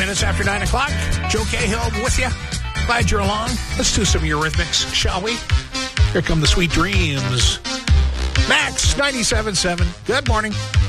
minutes after 9 o'clock. Joe Cahill with you. Glad you're along. Let's do some Eurythmics, shall we? Here come the Sweet Dreams. Max 97.7. Good morning.